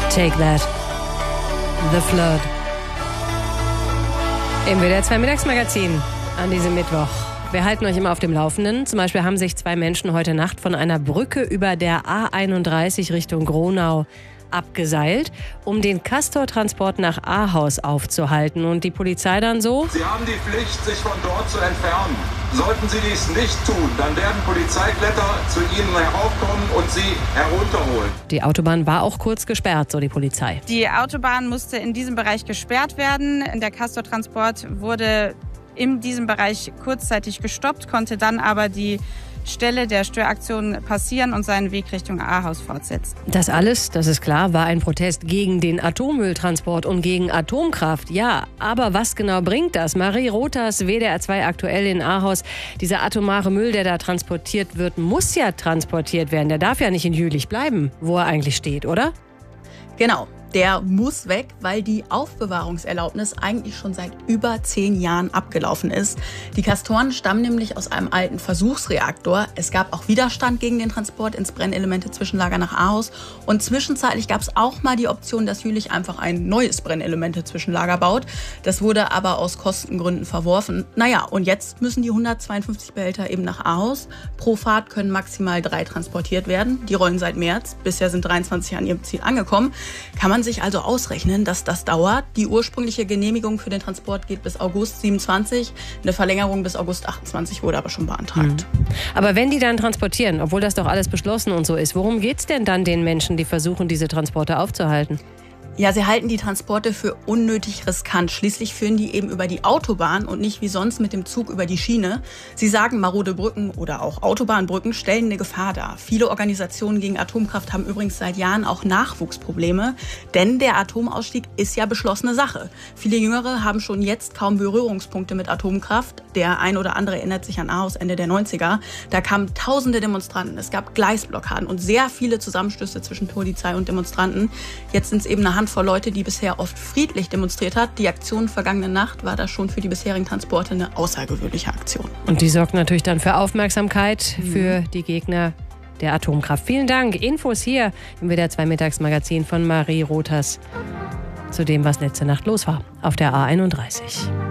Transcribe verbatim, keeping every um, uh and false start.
Take That. The Flood. Im W D R zwei Mittagsmagazin an diesem Mittwoch. Wir halten euch immer auf dem Laufenden. Zum Beispiel haben sich zwei Menschen heute Nacht von einer Brücke über der A einunddreißig Richtung Gronau abgeseilt, um den Castor-Transport nach Ahaus aufzuhalten. Und die Polizei dann so: Sie haben die Pflicht, sich von dort zu entfernen. Sollten Sie dies nicht tun, dann werden Polizeikletter zu Ihnen heraufkommen und Sie herunterholen. Die Autobahn war auch kurz gesperrt, so die Polizei. Die Autobahn musste in diesem Bereich gesperrt werden. Der Castor-Transport wurde in diesem Bereich kurzzeitig gestoppt, konnte dann aber die Stelle der Störaktion passieren und seinen Weg Richtung Ahaus fortsetzen. Das alles, das ist klar, war ein Protest gegen den Atommülltransport und gegen Atomkraft. Ja, aber was genau bringt das? Marie Rothers, W D R zwei aktuell in Ahaus. Dieser atomare Müll, der da transportiert wird, muss ja transportiert werden. Der darf ja nicht in Jülich bleiben, wo er eigentlich steht, oder? Genau. Der muss weg, weil die Aufbewahrungserlaubnis eigentlich schon seit über zehn Jahren abgelaufen ist. Die Castoren stammen nämlich aus einem alten Versuchsreaktor. Es gab auch Widerstand gegen den Transport ins Brennelemente-Zwischenlager nach Ahaus. Und zwischenzeitlich gab es auch mal die Option, dass Jülich einfach ein neues Brennelemente-Zwischenlager baut. Das wurde aber aus Kostengründen verworfen. Naja, und jetzt müssen die hundertzweiundfünfzig Behälter eben nach Ahaus. Pro Fahrt können maximal drei transportiert werden. Die rollen seit März. Bisher sind dreiundzwanzig an ihrem Ziel angekommen. Kann man sich also ausrechnen, dass das dauert. Die ursprüngliche Genehmigung für den Transport geht bis August siebenundzwanzig. Eine Verlängerung bis August achtundzwanzig wurde aber schon beantragt. Mhm. Aber wenn die dann transportieren, obwohl das doch alles beschlossen und so ist, worum geht es denn dann den Menschen, die versuchen, diese Transporte aufzuhalten? Ja, sie halten die Transporte für unnötig riskant. Schließlich führen die eben über die Autobahn und nicht wie sonst mit dem Zug über die Schiene. Sie sagen, marode Brücken oder auch Autobahnbrücken stellen eine Gefahr dar. Viele Organisationen gegen Atomkraft haben übrigens seit Jahren auch Nachwuchsprobleme. Denn der Atomausstieg ist ja beschlossene Sache. Viele Jüngere haben schon jetzt kaum Berührungspunkte mit Atomkraft. Der ein oder andere erinnert sich an Ahaus Ende der neunziger. Da kamen tausende Demonstranten. Es gab Gleisblockaden und sehr viele Zusammenstöße zwischen Polizei und Demonstranten. Jetzt sind es eben eine Handvoll Leute, die bisher oft friedlich demonstriert hat. Die Aktion vergangene Nacht war da schon für die bisherigen Transporte eine außergewöhnliche Aktion. Und die sorgt natürlich dann für Aufmerksamkeit mhm. für die Gegner der Atomkraft. Vielen Dank. Infos hier im W D R zwei Mittagsmagazin von Marie Rothers zu dem, was letzte Nacht los war auf der A einunddreißig.